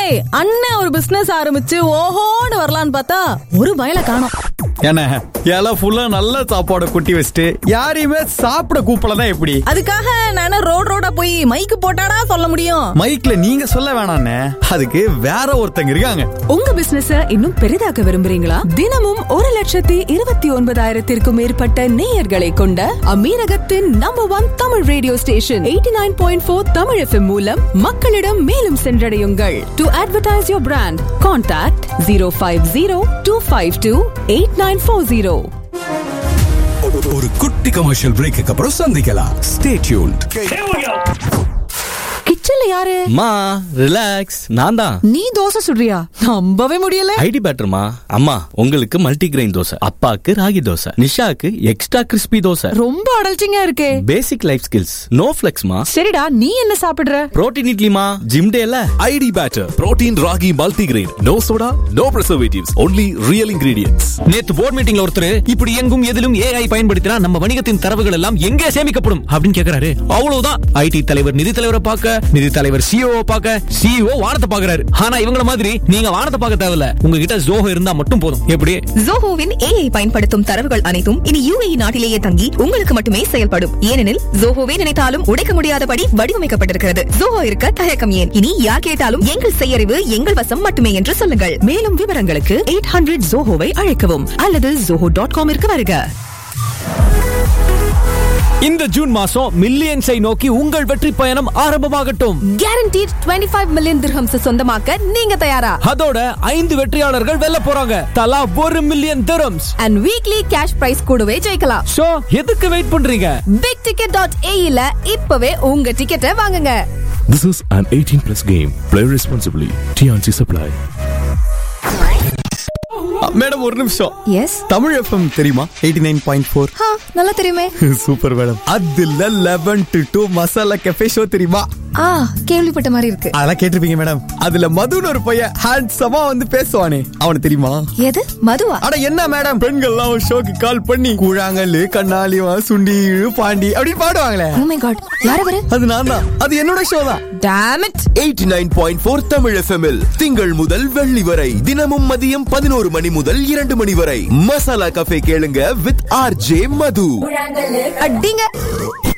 அண்ணன் ஒரு பிசினஸ் ஆரம்பிச்சு ஓஹோன்னு வரலான்னு பார்த்தா ஒரு பயல காணோம். என்ன எல்லாம் ஃபுல்லா நல்ல சாப்பாடு குட்டி வச்சுட்டு யாரையுமே சாப்பிட கூப்பிடலன்னா எப்படி? அதுக்காக நானே ரோடா போய் மைக்கு போட்டாடா சொல்ல முடியும்? மைக்ல நீங்க சொல்ல வேணாண்ணே, அதுக்கு வேற ஒருத்தங்க இருக்காங்க. உங்க பிசினஸ இன்னும் பெரிதாக்க விரும்புறீங்களா? தினமும் 1,29,000 மேற்பட்ட நேயர்களை கொண்ட அமீரகத்தின் number 1 Tamil radio station 89.4 Tamil FM மூலம் மக்களிடம் மேலும் சென்றடையுங்கள். To advertise your brand, contact 050-252-8940. ஒரு குட்டி கமர்ஷியல் பிரேக்கு அப்புறம் சந்திக்கலாம். Stay tuned. கிச்சன்ல யாரு? மா ரிலாக்ஸ், நான் தான். நீ தோசை சுடுறியா? நம்பவே முடியல. ஐடி பேட்டர்மா. அம்மா உங்களுக்கு மல்டிகிரெயின் தோசை, அப்பாக்கு ராகி தோசை, நிஷாக்கு எக்ஸ்ட்ரா கிறிஸ்பி தோசை. ரொம்ப அடல்ச்சிங்கா இருக்கே. பேசிக் லைஃப் ஸ்கில்ஸ், நோ ஃபிளெக்ஸ்மா. சரிடா, நீ என்ன சாப்பிடுற? புரோட்டீன் இட்லிமா, ஜிம் டேல. ID batter protein ragi multigrain, no soda, no preservatives, only real ingredients. நேத்து போர்ட் மீட்டிங்ல ஒருத்தர் இப்படி எங்கும் எதிலும் ஏஐ பயன்படுத்தினா நம்ம வணிகத்தின் தரவுகள் எல்லாம் எங்கே சேமிக்கப்படும் அப்படின்னு கேக்குறாரு. அவ்வளவுதான், ஐடி தலைவர் நிதி தலைவரை பார்க்க, நிதி தலைவர் சிஓ பார்க்க, சிஓ வானத்தை பார்க்கறாரு. ஆனா இவங்கள மாதிரி நீங்க வானத்தை பார்க்க தேவையில்ல, உங்ககிட்ட ஜோஹோ இருந்தா மட்டும் போதும். எப்படி? ஜோஹோவின் ஏஐ பயன்படுத்தும் தரவுகள் அனைத்தும் இனி UAE நாட்டிலேயே தங்கி உங்களுக்கு மட்டுமே செயல்படும். ஏனெனில் ஜோஹோவே நினைத்தாலும் உடைக்க முடியாதபடி வடிவமைக்கப்பட்டிருக்கிறது. ஜோஹோ இருக்க தயக்கம் ஏன்? இனி யார் கேட்டாலும் எங்கள் செய்யறிவு எங்கள் வசம் மட்டுமே என்று சொல்லுங்கள். மேலும் விவரங்களுக்கு 800 ஜோஹோவை அழைக்கவும் அல்லது zoho.com வருக. இந்த ஜூன் மாசம் மில்லியன்ஸை நோக்கி உங்கள் வெற்றி பயணம் ஆரம்பமாகட்டும். Guaranteed 25 மில்லியன் திர்ஹம்ஸ் சொந்தமாக்க நீங்க தயாரா? அதோட 5 வெற்றியாளர்கள் வெல்ல போறாங்க. தலா 1 million dirhams and weekly cash prize கூடவே ஜெயிக்கலாம். சோ எதுக்கு வெயிட் பண்றீங்க? bigticket.ae ல இப்பவே உங்க டிக்கெட்டை வாங்குங்க. This is an 18+ game. Play responsibly. TNC Supply. Madam ஒரு நிமிஷம். எஸ், தமிழ் FM தெரியுமா? 89.4. நல்லா தெரியுமே. Super madam. அதுல 11 to 2 மசாலா கஃபே ஷோ தெரியுமா? கேள்விப்பட்ட மாதிரி இருக்கு. அதெல்லாம் கேட்டிருப்பீங்க மேடம். அதுல மதுன்னு ஒரு பையன் ஹேண்ட்ஸமா வந்து பேசுவானே, அவனுக்கு தெரியுமா? எது மதுவா? அட என்ன மேடம், பெண்கள்லாம் ஒரு ஷோக்கு கால் பண்ணி கூழாங்கல்லு கண்ணாலிவா சுண்டி பாண்டி அப்படி பாடுவாங்களே. Oh my god, யார் அவரு? அது நான் தான். அது என்னோட ஷோ தான். Damn it. 89.4 தமிழ் FMல் திங்கள் முதல் வெள்ளி வரை தினமும் மதியம் 11 மணி முதல் 2 மணி வரை மசாலா கஃபே கேளுங்க வித் RJ மது. அடிங்க.